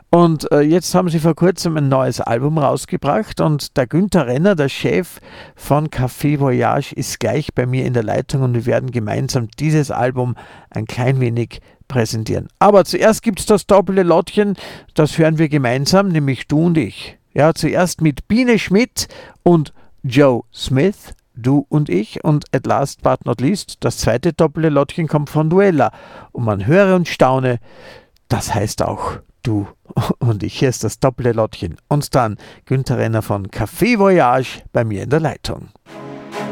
Und jetzt haben sie vor kurzem ein neues Album rausgebracht und der Günther Renner, der Chef von Café Voyage, ist gleich bei mir in der Leitung und wir werden gemeinsam dieses Album ein klein wenig präsentieren. Aber zuerst gibt es das doppelte Lottchen, das hören wir gemeinsam, nämlich du und ich. Ja, zuerst mit Biene Schmidt und Joe Smith, du und ich, und at last but not least, das zweite doppelte Lottchen kommt von Duella. Und man höre und staune, das heißt auch du und ich. Hier ist das doppelte Lottchen. Und dann Günther Renner von Café Voyage bei mir in der Leitung.